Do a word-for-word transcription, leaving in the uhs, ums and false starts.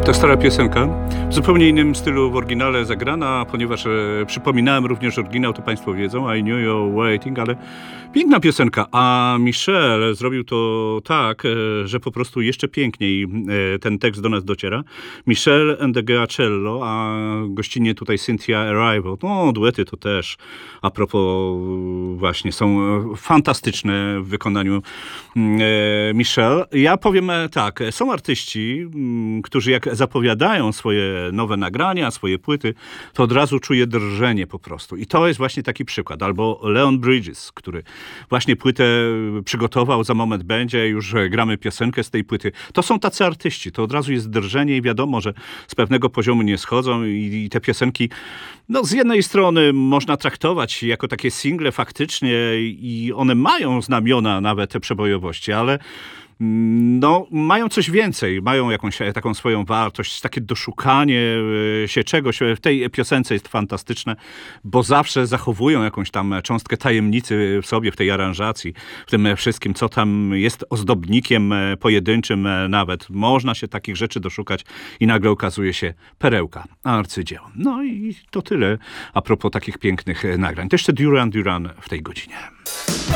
To stara piosenka, w zupełnie innym stylu w oryginale zagrana, ponieważ e, przypominałem również oryginał, to Państwo wiedzą, I Knew You Were Waiting, ale piękna piosenka, a Michel zrobił to tak, e, że po prostu jeszcze piękniej e, ten tekst do nas dociera. Michel and the Gacello, a gościnnie tutaj Cynthia Erivo. No, duety to też, a propos właśnie, są fantastyczne w wykonaniu e, Michel. Ja powiem tak, są artyści, m, którzy jak zapowiadają swoje nowe nagrania, swoje płyty, to od razu czuję drżenie po prostu. I to jest właśnie taki przykład. Albo Leon Bridges, który właśnie płytę przygotował, za moment będzie, już gramy piosenkę z tej płyty. To są tacy artyści, to od razu jest drżenie i wiadomo, że z pewnego poziomu nie schodzą i, i te piosenki, no z jednej strony można traktować jako takie single faktycznie i one mają znamiona nawet te przebojowości, ale no, mają coś więcej, mają jakąś taką swoją wartość, takie doszukanie się czegoś w tej piosence jest fantastyczne, bo zawsze zachowują jakąś tam cząstkę tajemnicy w sobie, w tej aranżacji, w tym wszystkim, co tam jest ozdobnikiem pojedynczym nawet. Można się takich rzeczy doszukać i nagle okazuje się perełka, arcydzieło. No i to tyle a propos takich pięknych nagrań. To jeszcze Duran Duran w tej godzinie.